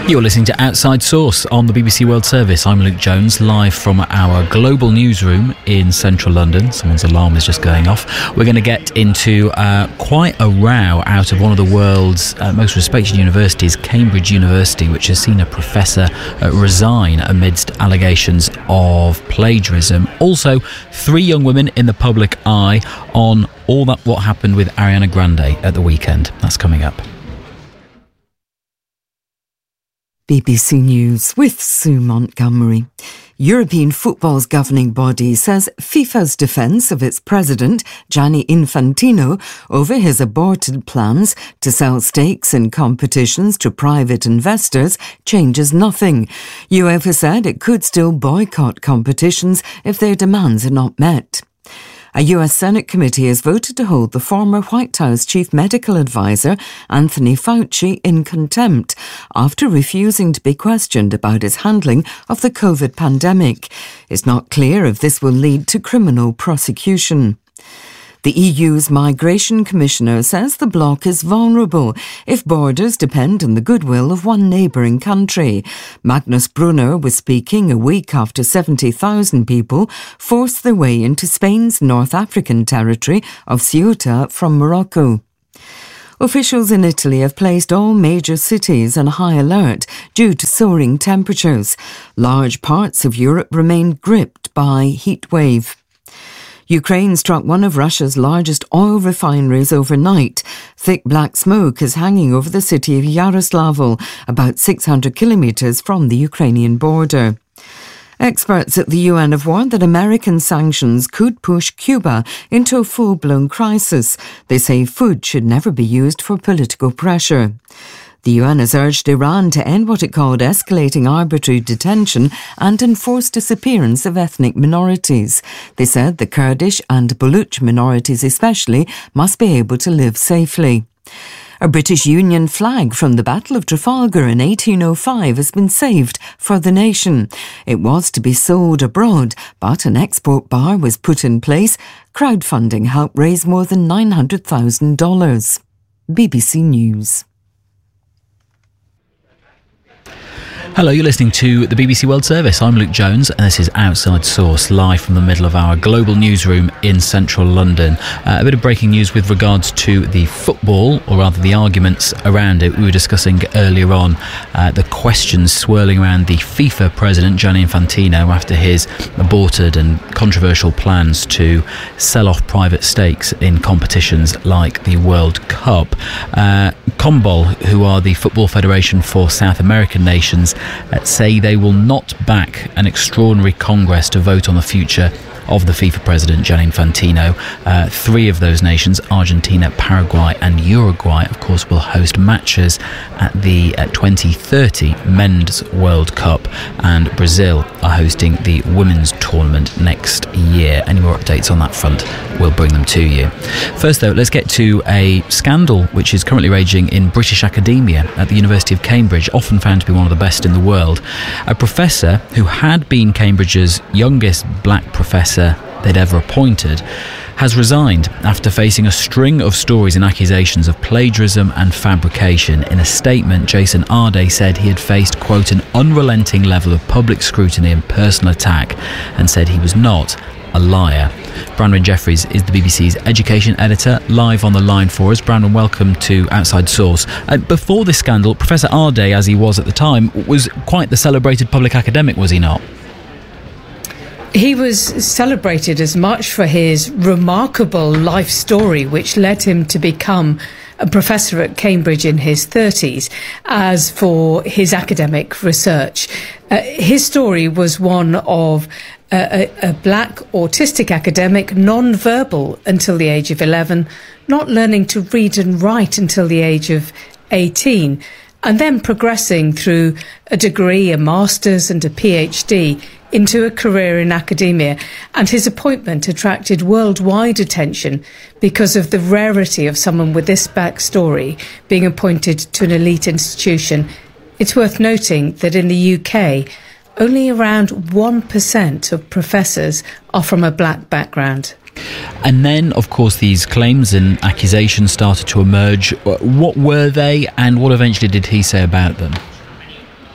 You're listening to Outside Source on the BBC World Service. I'm Luke Jones, live from our global newsroom in central London. Someone's alarm is just going off. We're going to get into quite a row out of one of the world's most respected universities, Cambridge University, which has seen a professor resign amidst allegations of plagiarism. Also, 3 young women in the public eye on what happened with Ariana Grande at the weekend. That's coming up. BBC News with Sue Montgomery. European football's governing body says FIFA's defence of its president, Gianni Infantino, over his aborted plans to sell stakes in competitions to private investors changes nothing. UEFA said it could still boycott competitions if their demands are not met. A US Senate committee has voted to hold the former White House chief medical advisor, Anthony Fauci, in contempt after refusing to be questioned about his handling of the COVID pandemic. It's not clear if this will lead to criminal prosecution. The EU's Migration Commissioner says the bloc is vulnerable if borders depend on the goodwill of one neighbouring country. Magnus Brunner was speaking a week after 70,000 people forced their way into Spain's North African territory of Ceuta from Morocco. Officials in Italy have placed all major cities on high alert due to soaring temperatures. Large parts of Europe remain gripped by heat wave. Ukraine struck one of Russia's largest oil refineries overnight. Thick black smoke is hanging over the city of Yaroslavl, about 600 kilometres from the Ukrainian border. Experts at the UN have warned that American sanctions could push Cuba into a full-blown crisis. They say food should never be used for political pressure. The UN has urged Iran to end what it called escalating arbitrary detention and enforced disappearance of ethnic minorities. They said the Kurdish and Baluch minorities especially must be able to live safely. A British Union flag from the Battle of Trafalgar in 1805 has been saved for the nation. It was to be sold abroad, but an export bar was put in place. Crowdfunding helped raise more than $900,000. BBC News. Hello, you're listening to the BBC World Service. I'm Luke Jones and this is Outside Source, live from the middle of our global newsroom in central London. A bit of breaking news with regards to the football, or rather the arguments around it. We were discussing earlier on the questions swirling around the FIFA president, Gianni Infantino, after his aborted and controversial plans to sell off private stakes in competitions like the World Cup. CONMEBOL, who are the Football Federation for South American nations, say they will not back an extraordinary Congress to vote on the future of the FIFA president, Gianni Infantino. 3 of those nations, Argentina, Paraguay and Uruguay, of course, will host matches at the 2030 Men's World Cup, and Brazil are hosting the Women's Tournament next year. Any more updates on that front, we'll bring them to you. First, though, let's get to a scandal which is currently raging in British academia at the University of Cambridge, often found to be one of the best in the world. A professor who had been Cambridge's youngest black professor they'd ever appointed has resigned after facing a string of stories and accusations of plagiarism and fabrication. In a statement, Jason Arde said he had faced, quote, an unrelenting level of public scrutiny and personal attack, and said he was not a liar. Brandon Jeffries is the BBC's education editor, live on the line for us. Brandon, welcome to Outside Source. Before this scandal, Professor Arde, as he was at the time, was quite the celebrated public academic, was he not? He was celebrated as much for his remarkable life story, which led him to become a professor at Cambridge in his 30s, as for his academic research. His story was one of a black autistic academic, non-verbal until the age of 11, not learning to read and write until the age of 18, and then progressing through a degree, a master's and a PhD into a career in academia. And his appointment attracted worldwide attention because of the rarity of someone with this backstory being appointed to an elite institution. It's worth noting that in the UK, only around 1% of professors are from a black background. And then, of course, these claims and accusations started to emerge. What were they, and what eventually did he say about them?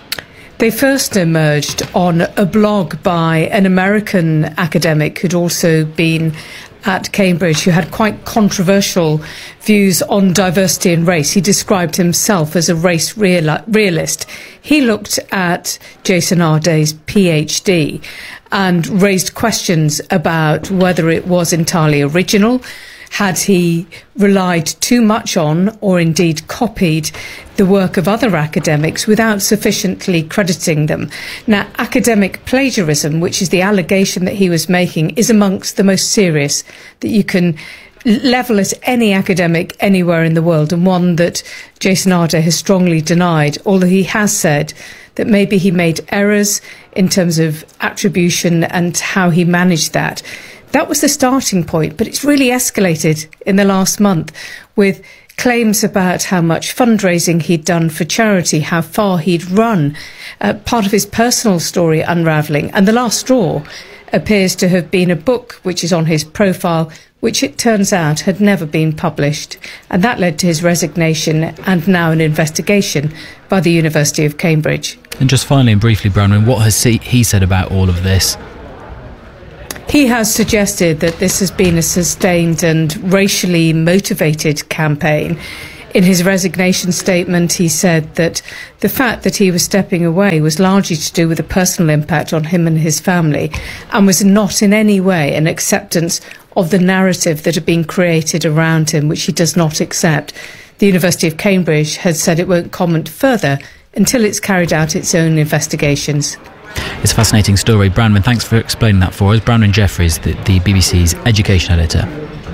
They first emerged on a blog by an American academic who'd also been at Cambridge, who had quite controversial views on diversity and race. He described himself as a race realist. He looked at Jason Arday's PhD and raised questions about whether it was entirely original. Had he relied too much on, or indeed copied, the work of other academics without sufficiently crediting them? Now, academic plagiarism, which is the allegation that he was making, is amongst the most serious that you can level at any academic anywhere in the world, and one that Jason Arday has strongly denied, although he has said that maybe he made errors in terms of attribution and how he managed that. That was the starting point, but it's really escalated in the last month with claims about how much fundraising he'd done for charity, how far he'd run, part of his personal story unravelling. And the last straw appears to have been a book which is on his profile, which it turns out had never been published. And that led to his resignation and now an investigation by the University of Cambridge. And just finally and briefly, Branwen, what has he said about all of this? He has suggested that this has been a sustained and racially motivated campaign. In his resignation statement, he said that the fact that he was stepping away was largely to do with a personal impact on him and his family, and was not in any way an acceptance of the narrative that had been created around him, which he does not accept. The University of Cambridge has said it won't comment further until it's carried out its own investigations. It's a fascinating story. Branwen, thanks for explaining that for us. Branwen Jeffries, the BBC's education editor.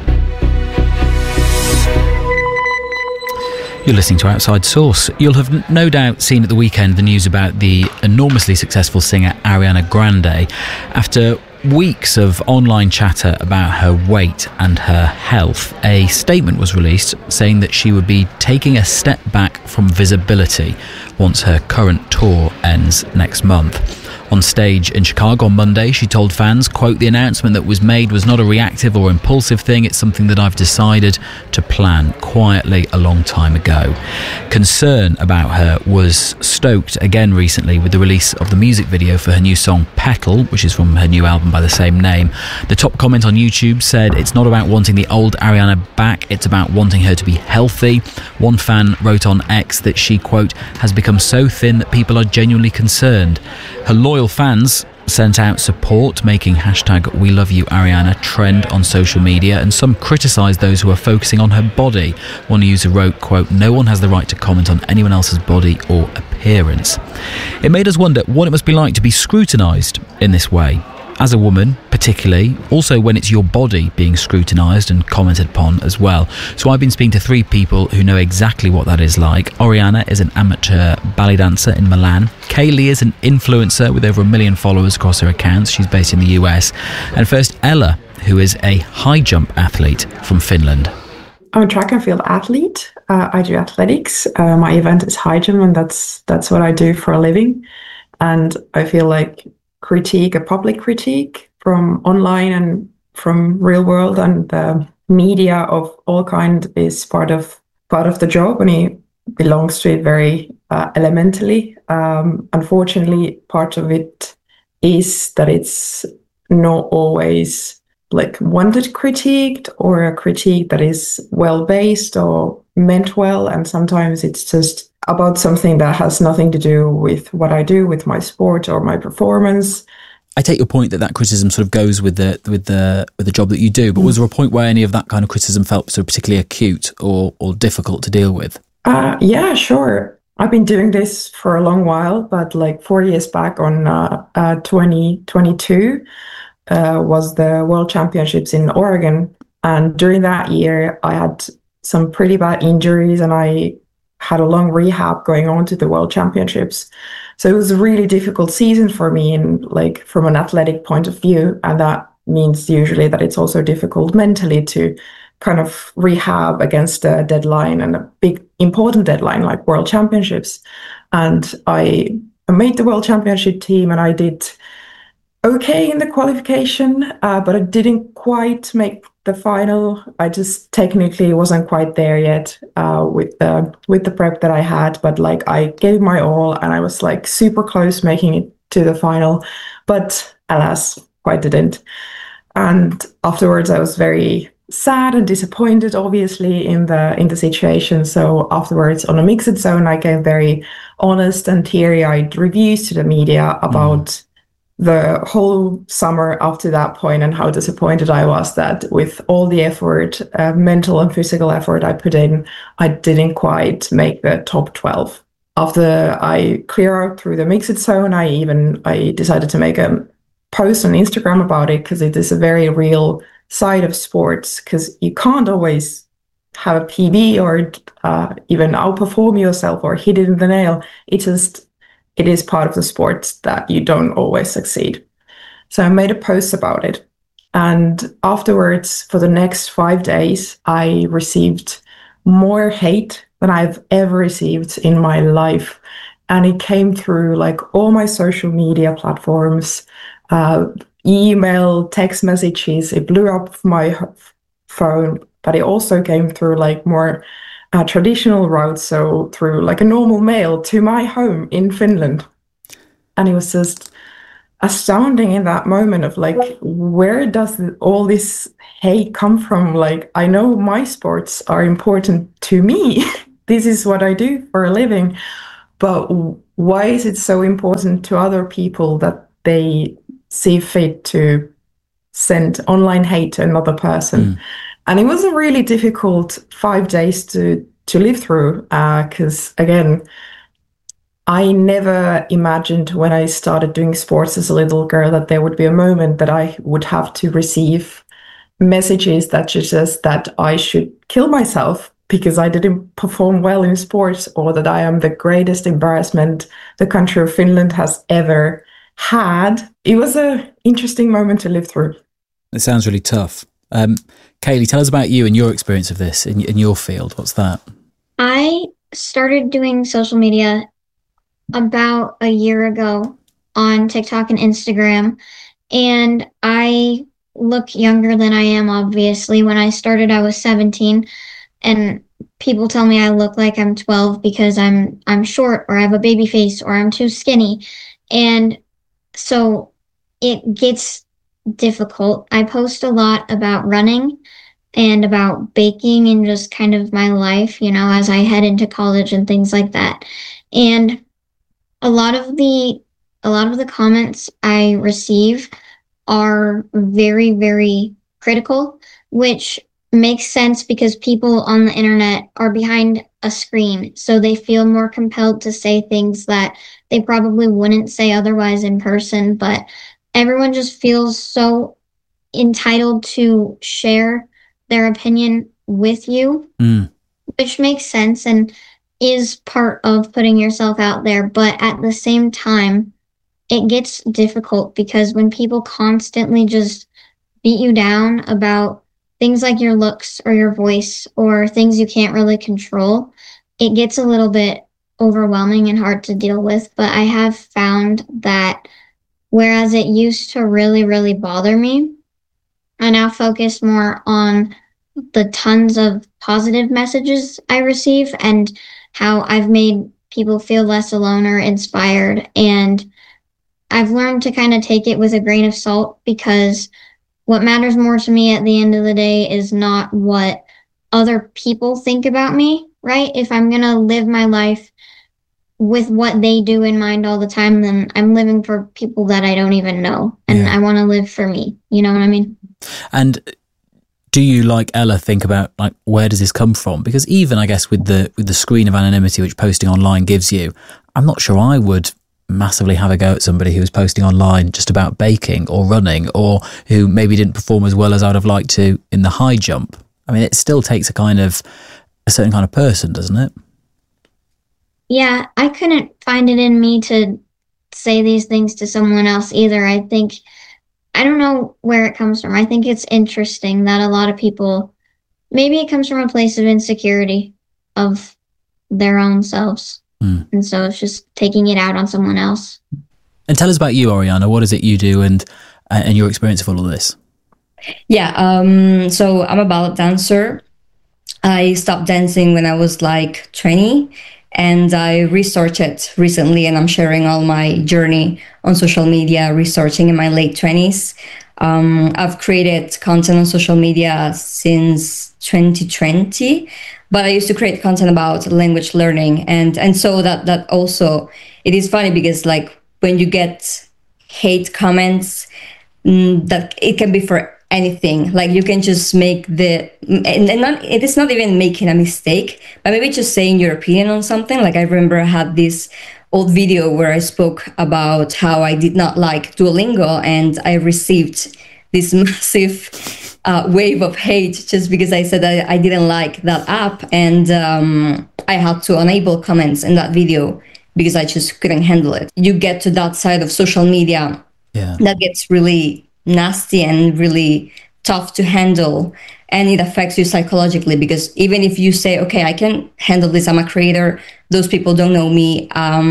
You're listening to Outside Source. You'll have no doubt seen at the weekend the news about the enormously successful singer Ariana Grande. After weeks of online chatter about her weight and her health, a statement was released saying that she would be taking a step back from visibility once her current tour ends next month. On stage in Chicago on Monday, she told fans, quote, "The announcement that was made was not a reactive or impulsive thing. It's something that I've decided to plan quietly a long time ago." Concern about her was stoked again recently with the release of the music video for her new song Petal, which is from her new album by the same name. The top comment on YouTube said, "It's not about wanting the old Ariana back, it's about wanting her to be healthy." One fan wrote on X that she, quote, "has become so thin that people are genuinely concerned." Her loyal fans sent out support, making hashtag We Love You Ariana trend on social media, and some criticised those who are focusing on her body. One user wrote, quote, "No one has the right to comment on anyone else's body or appearance." It made us wonder what it must be like to be scrutinised in this way. As a woman, particularly, also when it's your body being scrutinised and commented upon as well. So I've been speaking to three people who know exactly what that is like. Oriana is an amateur ballet dancer in Milan. Kaylee is an influencer with over 1 million followers across her accounts. She's based in the US. And first, Ella, who is a high jump athlete from Finland. I'm a track and field athlete. I do athletics. My event is high jump, and that's what I do for a living. And I feel like a public critique from online and from real world and media of all kind is part of the job, and it belongs to it very elementally. Unfortunately, part of it is that it's not always like wanted critiqued, or a critique that is well based or meant well, and sometimes it's just about something that has nothing to do with what I do, with my sport or my performance. I take your point that criticism sort of goes with the job that you do, but was there a point where any of that kind of criticism felt sort of particularly acute or difficult to deal with? Yeah, sure. I've been doing this for a long while, but like 4 years back on 2022 was the World Championships in Oregon. And during that year, I had some pretty bad injuries, and I had a long rehab going on to the World Championships. So it was a really difficult season for me, and like from an athletic point of view. And that means usually that it's also difficult mentally to kind of rehab against a deadline, and a big important deadline like World Championships. And I made the World Championship team, and I did okay in the qualification, but I didn't quite make the final. I just technically wasn't quite there yet with the prep that I had, but like I gave my all and I was like super close making it to the final, but alas, quite didn't. And afterwards, I was very sad and disappointed, obviously, in the situation. So afterwards, on a mixed zone, I gave very honest and teary-eyed reviews to the media about the whole summer after that point and how disappointed I was that with all the effort, mental and physical effort I put in, I didn't quite make the top 12. After I clear out through the mixed zone, I decided to make a post on Instagram about it because it is a very real side of sports, because you can't always have a PB or even outperform yourself or hit it in the nail. It is part of the sport that you don't always succeed. So I made a post about it. And afterwards, for the next 5 days, I received more hate than I've ever received in my life. And it came through like all my social media platforms, email, text messages. It blew up my phone, but it also came through like more traditional routes, so through like a normal mail to my home in Finland. And it was just astounding in that moment of like, where does all this hate come from? Like, I know my sports are important to me. This is what I do for a living. But why is it so important to other people that they see fit to send online hate to another person? And it was a really difficult 5 days to live through, because again, I never imagined when I started doing sports as a little girl that there would be a moment that I would have to receive messages that just that I should kill myself because I didn't perform well in sports, or that I am the greatest embarrassment the country of Finland has ever had. It was an interesting moment to live through. It sounds really tough. Kaylee, tell us about you and your experience of this in your field. What's that? I started doing social media about a year ago on TikTok and Instagram, and I look younger than I am, obviously. When I started, I was 17, and people tell me I look like I'm 12 because I'm short, or I have a baby face, or I'm too skinny. And so it gets difficult. I post a lot about running and about baking and just kind of my life, you know, as I head into college and things like that. And a lot of the comments I receive are very, very critical, which makes sense because people on the internet are behind a screen, so they feel more compelled to say things that they probably wouldn't say otherwise in person. But everyone just feels so entitled to share their opinion with you, which makes sense and is part of putting yourself out there. But at the same time, it gets difficult because when people constantly just beat you down about things like your looks or your voice or things you can't really control, it gets a little bit overwhelming and hard to deal with. But I have found that whereas it used to really, really bother me, I now focus more on the tons of positive messages I receive and how I've made people feel less alone or inspired. And I've learned to kind of take it with a grain of salt, because what matters more to me at the end of the day is not what other people think about me, right? If I'm going to live my life with what they do in mind all the time, then I'm living for people that I don't even know. And I want to live for me. You know what I mean? And do you, like Ella, think about like, where does this come from? Because even, I guess, with the screen of anonymity which posting online gives you, I'm not sure I would massively have a go at somebody who was posting online just about baking or running, or who maybe didn't perform as well as I'd have liked to in the high jump. I mean, it still takes a certain kind of person, doesn't it? Yeah, I couldn't find it in me to say these things to someone else either. I don't know where it comes from. I think it's interesting that a lot of people, maybe it comes from a place of insecurity of their own selves. And so it's just taking it out on someone else. And tell us about you, Oriana. What is it you do and your experience of all of this? Yeah, so I'm a ballet dancer. I stopped dancing when I was like 20, and I researched it recently, and I'm sharing all my journey on social media, researching in my late 20s. I've created content on social media since 2020, but I used to create content about language learning, and so that also, it is funny because like when you get hate comments, that it can be for anything. Like you can just make and not, it is not even making a mistake, but maybe just saying your opinion on something. Like I remember I had this old video where I spoke about how I did not like Duolingo, and I received this massive wave of hate just because I said that I didn't like that app, and I had to enable comments in that video because I just couldn't handle it. You get to that side of social media, that gets really nasty and really tough to handle, and it affects you psychologically, because even if you say, okay, I can handle this, I'm a creator, those people don't know me,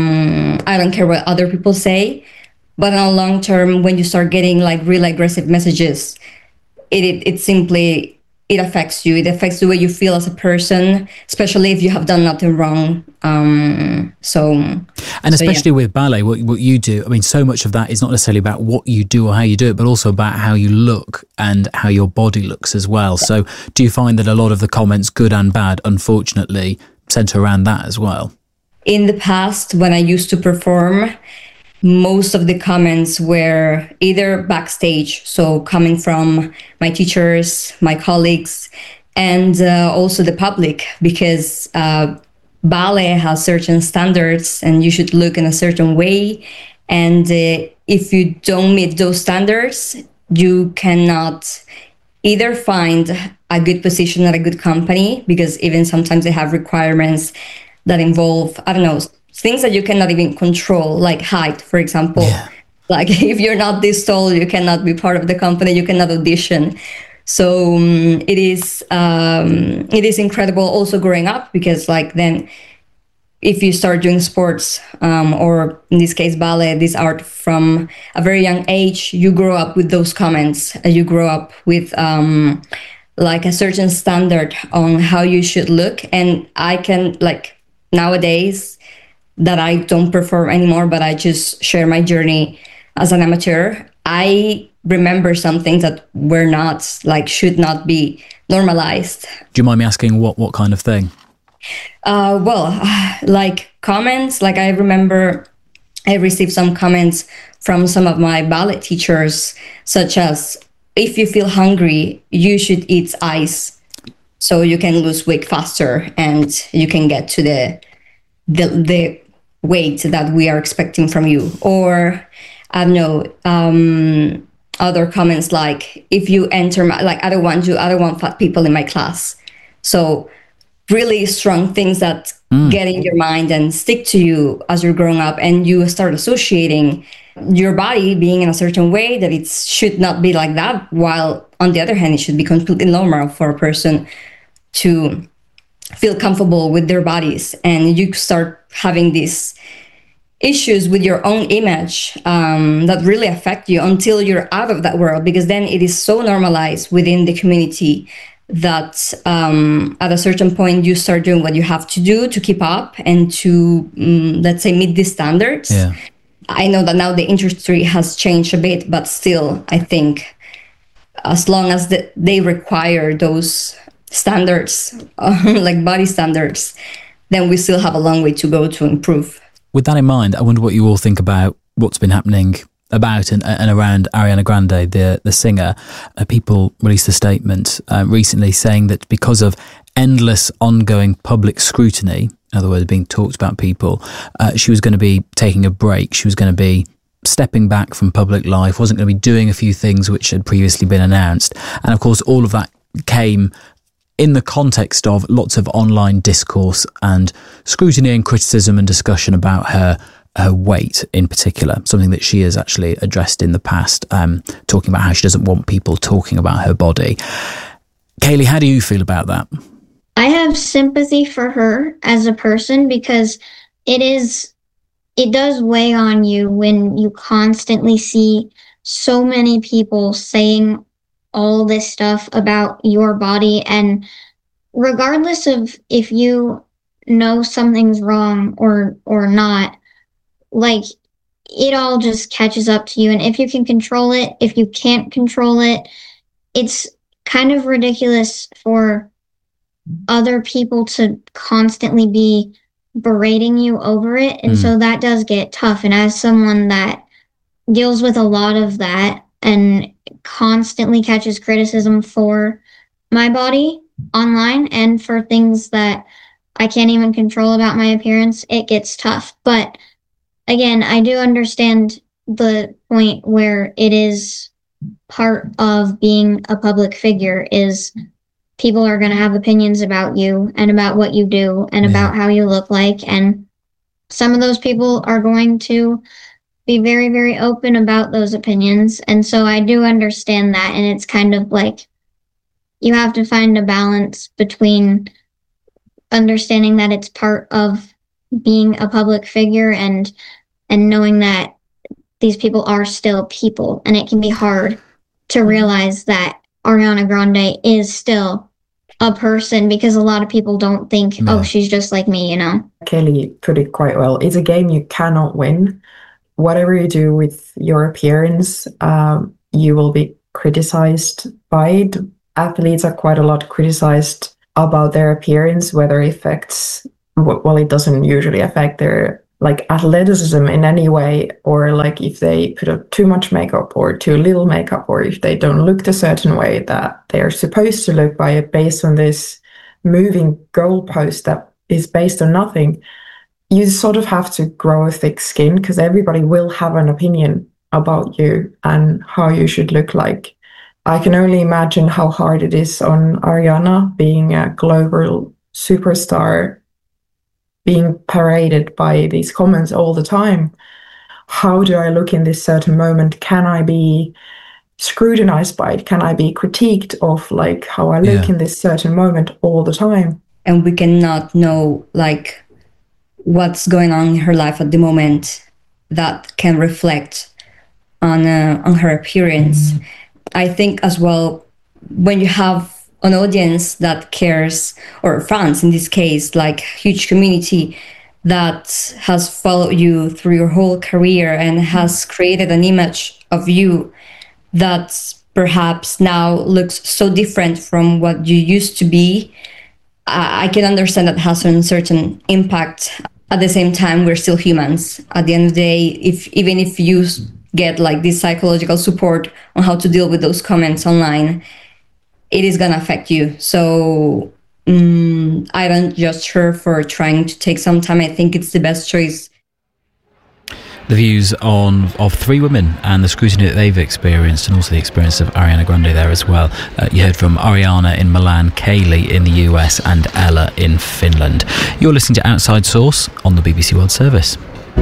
I don't care what other people say, but in the long term, when you start getting like really aggressive messages, it simply, it affects you. It affects the way you feel as a person, especially if you have done nothing wrong. And especially with ballet, what you do, I mean, so much of that is not necessarily about what you do or how you do it, but also about how you look and how your body looks as well. So do you find that a lot of the comments, good and bad, unfortunately, center around that as well? In the past, when I used to perform, most of the comments were either backstage, so coming from my teachers, my colleagues, and also the public, because ballet has certain standards and you should look in a certain way. And if you don't meet those standards, you cannot either find a good position at a good company, because even sometimes they have requirements that involve, I don't know, things that you cannot even control, like height, for example. Yeah. Like if you're not this tall, you cannot be part of the company, you cannot audition. So it is incredible also growing up, because like then if you start doing sports, or in this case ballet, this art, from a very young age, you grow up with those comments, you grow up with like a certain standard on how you should look. And I can, like, nowadays that I don't perform anymore, but I just share my journey as an amateur, I remember some things that were not, like, should not be normalized. Do you mind me asking what kind of thing? Well, like comments, like I remember I received some comments from some of my ballet teachers, such as, if you feel hungry, you should eat ice so you can lose weight faster and you can get to the weight that we are expecting from you. Or I don't know, other comments like, if you enter my, like, I don't want fat people in my class. So really strong things that get in your mind and stick to you as you're growing up, and you start associating your body being in a certain way that it should not be like that, while on the other hand, it should be completely normal for a person to feel comfortable with their bodies. And you start having these issues with your own image that really affect you until you're out of that world, because then it is so normalized within the community that at a certain point you start doing what you have to do to keep up and to, let's say, meet the standards. Yeah. I know that now the industry has changed a bit, but still, I think as long as they require those standards, like body standards, then we still have a long way to go to improve. With that in mind, I wonder what you all think about what's been happening about and around Ariana Grande, the singer. People released a statement recently saying that because of endless ongoing public scrutiny, in other words, being talked about people, she was going to be taking a break. She was going to be stepping back from public life, wasn't going to be doing a few things which had previously been announced. And of course, all of that came in the context of lots of online discourse and scrutiny and criticism and discussion about her weight in particular, something that she has actually addressed in the past, talking about how she doesn't want people talking about her body. Kaylee, how do you feel about that? I have sympathy for her as a person, because it does weigh on you when you constantly see so many people saying all this stuff about your body. And regardless of if you know something's wrong or not, like, it all just catches up to you. And if you can control it, if you can't control it, it's kind of ridiculous for other people to constantly be berating you over it. And so that does get tough. And as someone that deals with a lot of that and constantly catches criticism for my body online and for things that I can't even control about my appearance, it gets tough. But again, I do understand the point where it is part of being a public figure is people are going to have opinions about you and about what you do and about how you look like. And some of those people are going to be very, very open about those opinions. And so I do understand that. And it's kind of like you have to find a balance between understanding that it's part of being a public figure and knowing that these people are still people. And it can be hard to realize that Ariana Grande is still a person, because a lot of people don't think, oh, she's just like me, you know? Kelly put it quite well. It's a game you cannot win. Whatever you do with your appearance, you will be criticized by it. Athletes are quite a lot criticized about their appearance, whether it affects, well, it doesn't usually affect their like athleticism in any way, or like if they put up too much makeup or too little makeup, or if they don't look the certain way that they're supposed to look by it based on this moving goalpost that is based on nothing. You sort of have to grow a thick skin, because everybody will have an opinion about you and how you should look like. I can only imagine how hard it is on Ariana, being a global superstar, being paraded by these comments all the time. How do I look in this certain moment? Can I be scrutinized by it? Can I be critiqued of like how I look in this certain moment all the time? And we cannot know like what's going on in her life at the moment that can reflect on her appearance. I think as well, when you have an audience that cares, or fans in this case, like huge community that has followed you through your whole career and has created an image of you that perhaps now looks so different from what you used to be, I can understand that has a certain impact. At the same time, we're still humans. At the end of the day, even if you get like this psychological support on how to deal with those comments online, it is going to affect you. So I don't judge her for trying to take some time. I think it's the best choice. The views of three women and the scrutiny that they've experienced, and also the experience of Ariana Grande there as well. You heard from Ariana in Milan, Kaylee in the US, and Ella in Finland. You're listening to Outside Source on the BBC World Service.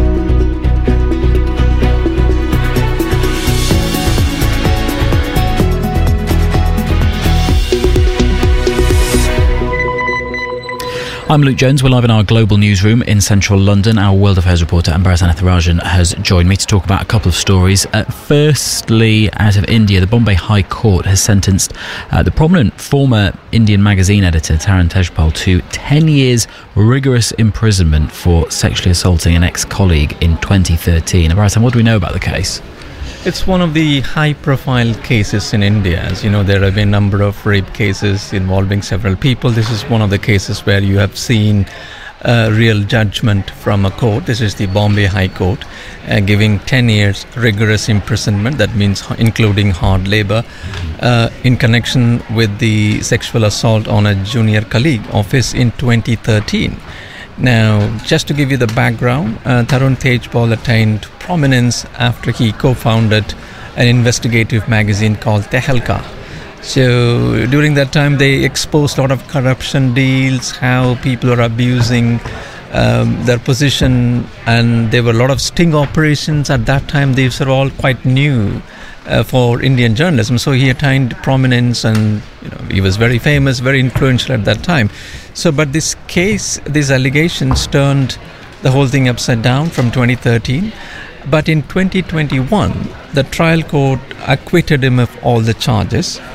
I'm Luke Jones. We're live in our global newsroom in central London. Our World Affairs reporter Ambaraz Anitharajan has joined me to talk about a couple of stories. Firstly, out of India, the Bombay High Court has sentenced the prominent former Indian magazine editor Taran Tejpal to 10 years rigorous imprisonment for sexually assaulting an ex-colleague in 2013. Ambaraz, what do we know about the case? It's one of the high-profile cases in India. As you know, there have been a number of rape cases involving several people. This is one of the cases where you have seen a real judgment from a court. This is the Bombay High Court, giving 10 years rigorous imprisonment. That means including hard labor, in connection with the sexual assault on a junior colleague of his in 2013. Now, just to give you the background, Tarun Tejpal attained prominence after he co-founded an investigative magazine called Tehelka. So during that time, they exposed a lot of corruption deals, how people are abusing their position, and there were a lot of sting operations. At that time, these are all quite new for Indian journalism. So he attained prominence, and he was very famous, very influential at that time. So, but this case, these allegations turned the whole thing upside down from 2013. But in 2021, the trial court acquitted him of all the charges.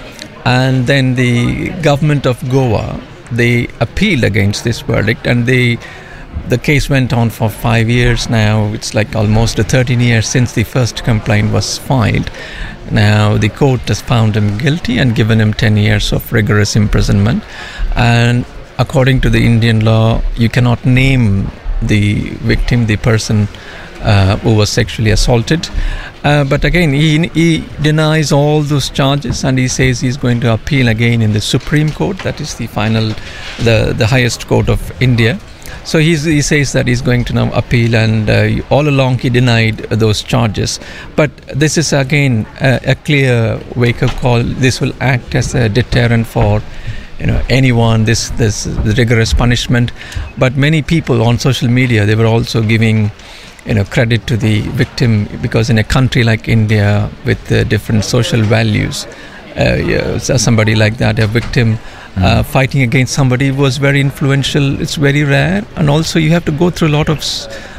And then the government of Goa, they appealed against this verdict, and the case went on for 5 years now. It's like almost 13 years since the first complaint was filed. Now the court has found him guilty and given him 10 years of rigorous imprisonment. And according to the Indian law, you cannot name the victim, the person who was sexually assaulted. But again, he denies all those charges, and he says he's going to appeal again in the Supreme Court. That is the final, the highest court of India. So he says that he's going to now appeal, and all along he denied those charges. But this is again a clear wake-up call. This will act as a deterrent for anyone, this rigorous punishment. But many people on social media, they were also giving credit to the victim, because in a country like India with different social values, somebody like that, a victim fighting against somebody was very influential. It's very rare, and also you have to go through a lot of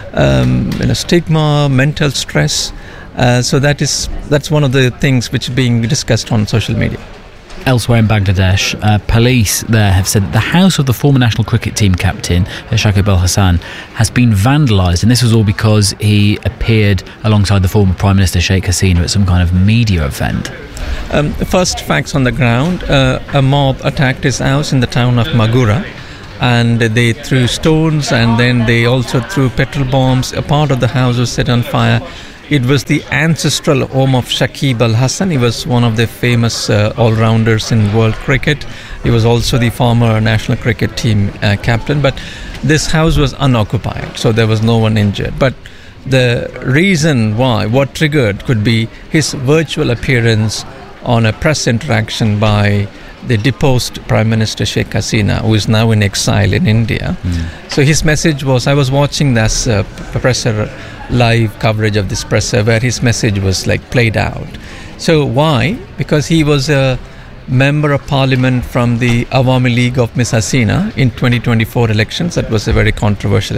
stigma, mental stress. So that's one of the things which is being discussed on social media. Elsewhere in Bangladesh, police there have said that the house of the former national cricket team captain, Shakib Al Hasan, has been vandalised, and this was all because he appeared alongside the former Prime Minister Sheikh Hasina at some kind of media event. First facts on the ground, a mob attacked his house in the town of Magura, and they threw stones, and then they also threw petrol bombs. A part of the house was set on fire. It was the ancestral home of Shakib Al Hasan. He was one of the famous all-rounders in world cricket. He was also the former national cricket team captain. But this house was unoccupied, so there was no one injured. But the reason why, what triggered, could be his virtual appearance on a press interaction by the deposed Prime Minister Sheikh Hasina, who is now in exile in India. So his message was, I was watching this presser live coverage of this presser where his message was like played out. So why? Because he was a member of parliament from the Awami League of Miss Hasina in 2024 elections. That was a very controversial